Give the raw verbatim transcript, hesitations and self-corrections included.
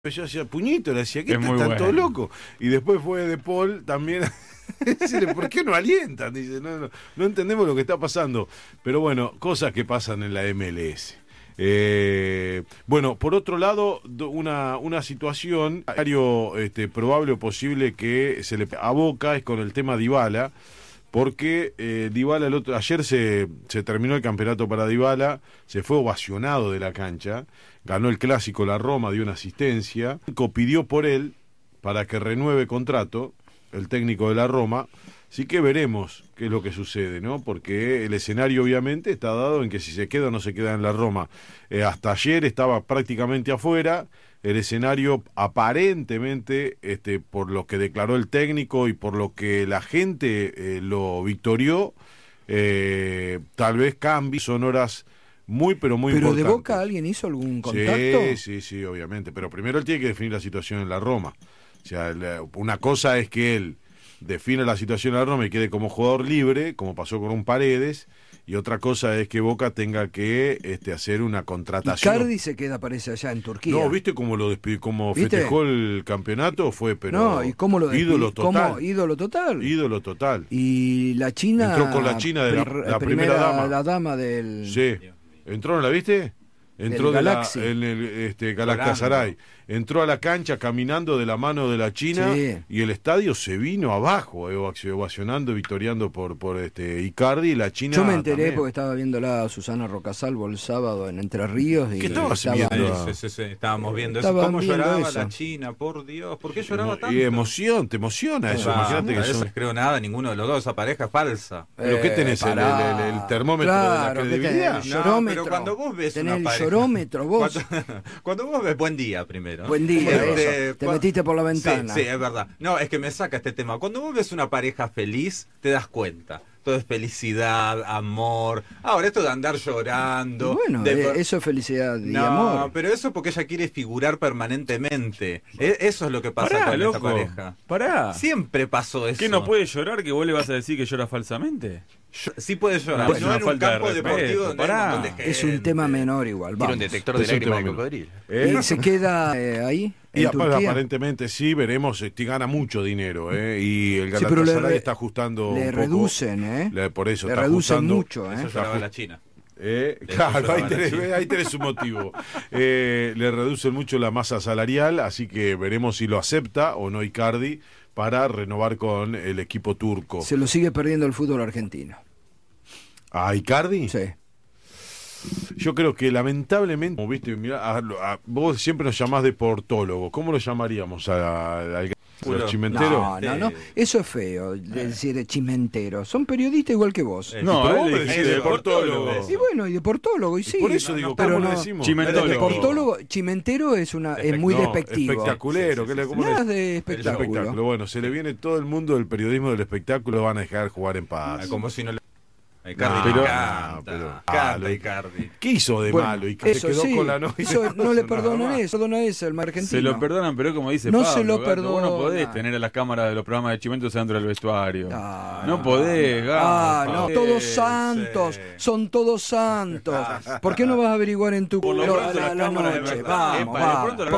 Yo hacía puñito, le decía, ¿qué Es están muy todos bueno. locos? Y después fue De Paul también. Decirle, ¿por qué no alientan? Dice, no, no, no entendemos lo que está pasando. Pero bueno, cosas que pasan en la M L S. Eh, bueno, por otro lado, una, una situación este, probable o posible que se le aboca es con el tema Dybala, porque eh, Dybala el otro, ayer se, se terminó el campeonato para Dybala, se fue ovacionado de la cancha, ganó el clásico la Roma, dio una asistencia, pidió por él para que renueve contrato, el técnico de la Roma. Así que veremos qué es lo que sucede, ¿no? Porque el escenario obviamente está dado en que si se queda o no se queda en la Roma. Eh, hasta ayer estaba prácticamente afuera. El escenario aparentemente, este, por lo que declaró el técnico y por lo que la gente eh, lo victorió, eh, tal vez cambie. Son horas muy, pero muy ¿Pero importantes. de Boca alguien hizo algún contacto? Sí, sí, sí, obviamente. Pero primero él tiene que definir la situación en la Roma. O sea, la, una cosa es que él define la situación en la Roma y quede como jugador libre, como pasó con un Paredes, y otra cosa es que Boca tenga que este, hacer una contratación. Icardi se queda, parece, allá en Turquía. No, ¿viste cómo lo despidió, cómo ¿Viste? festejó el campeonato? Fue, pero No, ¿y cómo lo despidió? ídolo total. ¿Cómo? Ídolo total. Ídolo total. Y la China... Entró con la China de la, pr- la primera, dama. La dama del... Sí. ¿Entró, no la viste? Entró Del de la, Galaxy. en el este, Galatasaray. Entró a la cancha caminando de la mano de la China, Sí. y el estadio se vino abajo, eh, ovacionando, victoriando por, por este Icardi, y la China Yo me enteré también. porque estaba viéndola a Susana Rocasalvo el sábado en Entre Ríos. Y ¿Qué estabas estaba- viendo? Sí, sí, sí, estábamos viendo eso. Estaban ¿Cómo viendo lloraba eso. la China? Por Dios, ¿por qué lloraba Emo- tanto? Y emoción, te emociona eso, Ah, imagínate a que eso son... les creo nada, ninguno de los dos, esa pareja es falsa. ¿Pero qué tenés, el- pará. el- el termómetro de la Claro, ¿qué credibilidad? tenés? No, Llorómetro. pero cuando vos ves Tenés una el pareja- llorómetro, vos. Cuando, cuando vos ves, buen día primero. Buen día, Este, eso. Te cua- metiste por la ventana. Sí, sí, es verdad. No, es que me saca este tema. Cuando vos ves una pareja feliz, te das cuenta. Todo es felicidad, amor. Ahora, esto de andar llorando. Y bueno, de- eh, eso es felicidad y no, amor. pero eso porque ella quiere figurar permanentemente. E- eso es lo que pasa Pará, con loco. esta pareja. Pará. Siempre pasó eso. ¿Qué no puede llorar que vos le vas a decir que llora falsamente? Yo- sí puede llorar, Bueno, no una en un falta de campo respeto, deportivo donde pará. hay un montón de Es un gente. tema menor igual. Tiene Vamos. un detector de Es un lágrimas de tema cocodrilo. ¿Eh? ¿Y se queda eh, ahí? Y ¿En apa- Turquía? aparentemente sí, veremos, este, gana mucho dinero, ¿eh? Y el Sí, pero le Galatasaray re- está ajustando Le un poco, reducen, ¿eh? le- por eso Le está reducen ajustando, mucho, ¿eh? Eso lloraba la China. Eh, Eso claro, ahí lloraba la tenés, China. ahí tenés un motivo. Eh, le reducen mucho la masa salarial, así que veremos si lo acepta o no Icardi para renovar con el equipo turco. Se lo sigue perdiendo el fútbol argentino. ¿A Icardi? Sí. Yo creo que lamentablemente, como viste, mirá, a- a- vos siempre nos llamás deportólogo. ¿Cómo lo llamaríamos a- a- al Puro. chimentero? No, no, no. Eso es feo, de decir chimentero. Son periodistas igual que vos. Eh, No, pero a vos él le me dijiste decís deportólogo. deportólogo. Y bueno, y deportólogo, y sí. Por eso digo, pero ¿cómo no. lo decimos? Chimentólogo. Deportólogo, chimentero es una es muy No, despectivo. espectaculero. Sí, sí, ¿qué le- sí, cómo le- Nada de El espectáculo. espectáculo. Bueno, se le viene todo el mundo del periodismo del espectáculo, lo van a dejar jugar en paz. Ah, como si no le... A Icardi No, le pero- encanta. no, pero- Canta ah, lo- Icardi. ¿Qué hizo de Bueno, malo? Y eso se quedó sí, con la novia. eso no le Nada perdonan más. eso, perdona eso, el argentino. Se lo perdonan, pero como dice No Pablo, se lo Gato, vos no podés perdona. tener a las cámaras de los programas de Chimentos dentro del vestuario. Ah, no podés, Gato. Ah, no, Sí, todos sí. santos, son todos santos. ¿Por qué no vas a averiguar en tu Por lo lo- pronto la, las la cámaras del noche? vestuario. Vamos, Epa, de vamos. pronto las